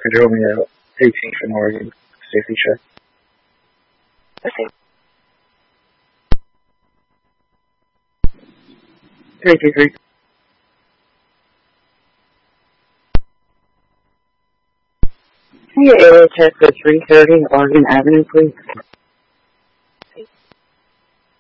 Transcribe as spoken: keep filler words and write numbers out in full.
Roger Romeo, eighteenth in Oregon. Safety check. Okay. three three three. Can you area check for three thirty Oregon Avenue, please?